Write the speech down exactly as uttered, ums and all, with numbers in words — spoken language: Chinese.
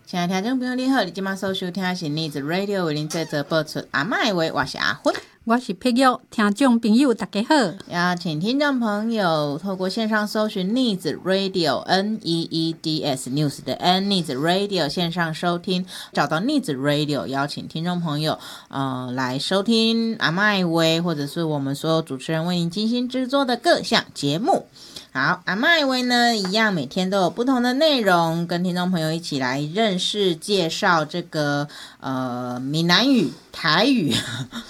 亲爱的听众朋友你好，你现在所收听的是 Needs Radio 为您制作播出阿嬷的话，我是阿芬， 我是佩玉。听众朋友大家好， 邀请听众朋友透过线上搜寻 Needs Radio N E E D S News 的 N Needs Radio 线上收听，找到 Needs Radio， 邀请听众朋友呃来收听阿嬷的话，或者是我们所有主持人为您精心制作的各项节目。好，阿嬷的话呢，一样每天都有不同的内容，跟听众朋友一起来认识介绍这个呃闽南语、台语